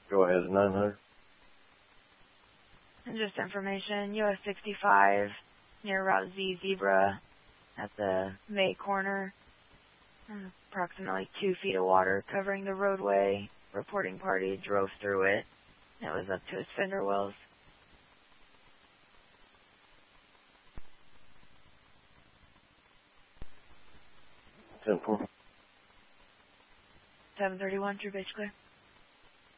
Go ahead, 900. And just information, US 65 near Route Z Zebra at the May corner. Approximately 2 feet of water covering the roadway. Reporting party drove through it. It was up to his fender wells. 10-4. 731, true base clear.